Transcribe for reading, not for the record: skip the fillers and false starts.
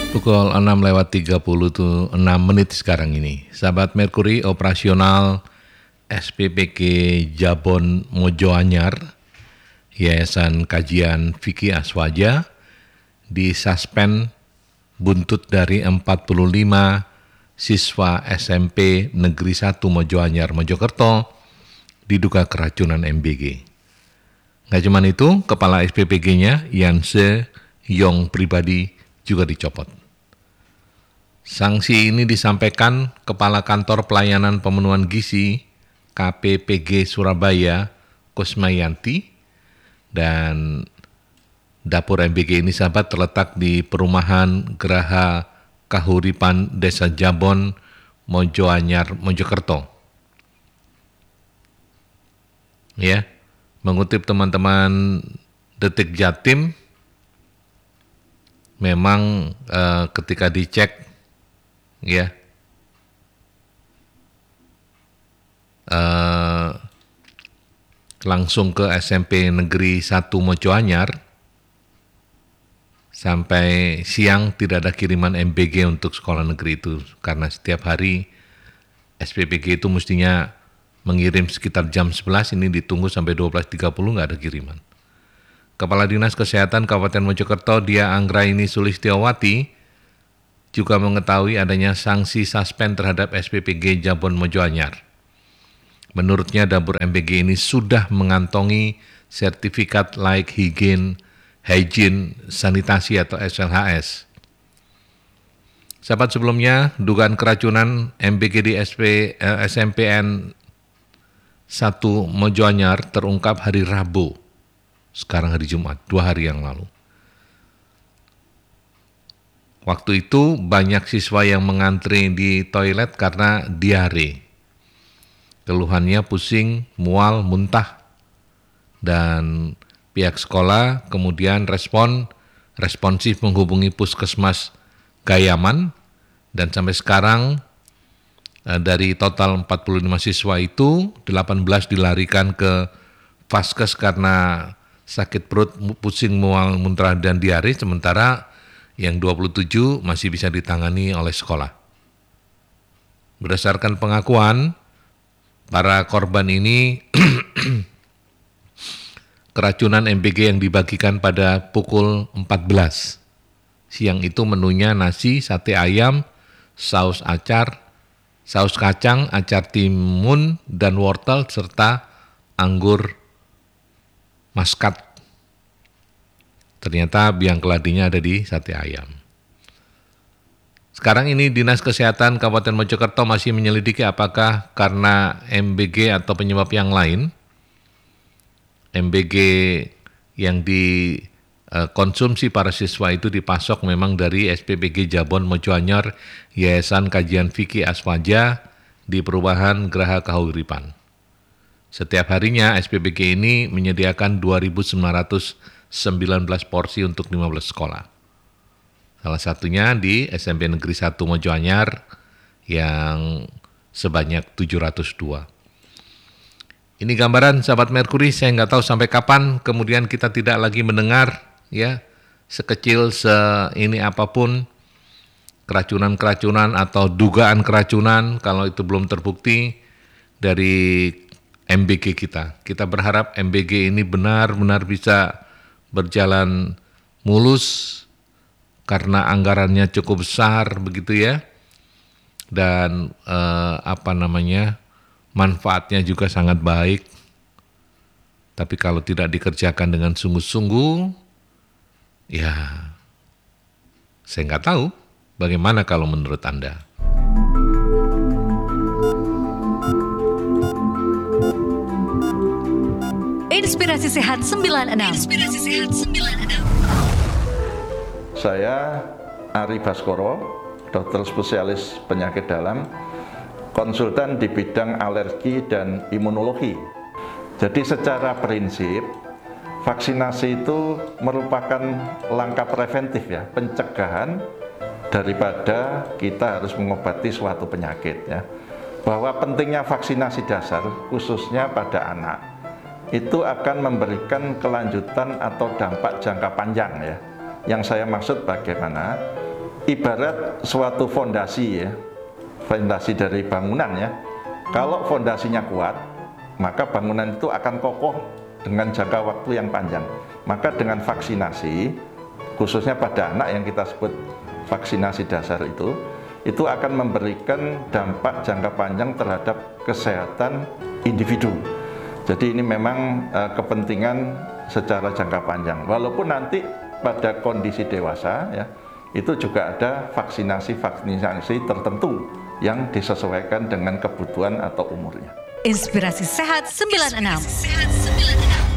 Pukul 6:36 sekarang ini. Sahabat Merkuri, operasional SPPG Jabon Mojo Anyar, Yayasan Kajian Fikih Aswaja, disuspend buntut dari 45 siswa SMP Negeri 1 Mojo Anyar, Mojokerto, diduga keracunan MBG. Nggak cuma itu, kepala SPPG-nya, Yanse Yong pribadi, juga dicopot. Sanksi ini disampaikan Kepala Kantor Pelayanan Pemenuhan Gizi KPPG Surabaya, Kusmayanti, dan dapur MBG ini sahabat terletak di perumahan Geraha Kahuripan Desa Jabon, Mojo Anyar, Mojokerto. Ya, mengutip teman-teman Detik Jatim, memang ketika dicek, ya, langsung ke SMP Negeri 1 Mojo Anyar, sampai siang tidak ada kiriman MBG untuk sekolah negeri itu, karena setiap hari SPPG itu mestinya mengirim sekitar jam 11, ini ditunggu sampai 12.30 nggak ada kiriman. Kepala Dinas Kesehatan Kabupaten Mojokerto, Dia Anggraini Sulistiawati, juga mengetahui adanya sanksi suspend terhadap SPPG Jabon Mojo Anyar. Menurutnya, dapur MBG ini sudah mengantongi sertifikat layak hygiene sanitasi atau SLHS. Sahabat, sebelumnya dugaan keracunan MBG di SMPN 1 Mojo Anyar terungkap hari Rabu, sekarang hari Jumat, 2 hari yang lalu. Waktu itu banyak siswa yang mengantri di toilet karena diare. Keluhannya pusing, mual, muntah. Dan pihak sekolah kemudian responsif menghubungi Puskesmas Gayaman, dan sampai sekarang dari total 45 siswa itu 18 dilarikan ke Vaskes karena sakit perut, pusing, mual, muntah, dan diare, sementara yang 27 masih bisa ditangani oleh sekolah. Berdasarkan pengakuan para korban ini, keracunan MBG yang dibagikan pada pukul 14. Siang itu menunya nasi, sate ayam, saus kacang, acar timun, dan wortel, serta anggur maskat. Ternyata biang keladinya ada di sate ayam. Sekarang ini Dinas Kesehatan Kabupaten Mojokerto masih menyelidiki apakah karena MBG atau penyebab yang lain. MBG yang dikonsumsi para siswa itu dipasok memang dari SPPG Jabon Mojo Anyar, Yayasan Kajian Fikih Aswaja di perumahan Geraha Kahuripan. Setiap harinya SPPG ini menyediakan 2.919 porsi untuk 15 sekolah. Salah satunya di SMP Negeri 1 Mojo Anyar yang sebanyak 702. Ini gambaran sahabat Merkuri, saya nggak tahu sampai kapan kemudian kita tidak lagi mendengar, ya, sekecil ini apapun keracunan atau dugaan keracunan, kalau itu belum terbukti dari MBG kita. Kita berharap MBG ini benar-benar bisa berjalan mulus karena anggarannya cukup besar begitu ya, dan manfaatnya juga sangat baik. Tapi kalau tidak dikerjakan dengan sungguh-sungguh, ya saya nggak tahu bagaimana kalau menurut Anda. Inspirasi Sehat 96. Saya Ari Baskoro, dokter spesialis penyakit dalam, konsultan di bidang alergi dan imunologi. Jadi secara prinsip, vaksinasi itu merupakan langkah preventif ya, pencegahan daripada kita harus mengobati suatu penyakit ya. Bahwa pentingnya vaksinasi dasar khususnya pada anak itu akan memberikan kelanjutan atau dampak jangka panjang ya. Yang saya maksud bagaimana ibarat suatu fondasi ya, fondasi dari bangunan ya. Kalau fondasinya kuat, maka bangunan itu akan kokoh dengan jangka waktu yang panjang. Maka dengan vaksinasi, khususnya pada anak yang kita sebut vaksinasi dasar itu akan memberikan dampak jangka panjang terhadap kesehatan individu. Jadi ini memang kepentingan secara jangka panjang. Walaupun nanti pada kondisi dewasa ya, itu juga ada vaksinasi tertentu yang disesuaikan dengan kebutuhan atau umurnya. Inspirasi Sehat 96.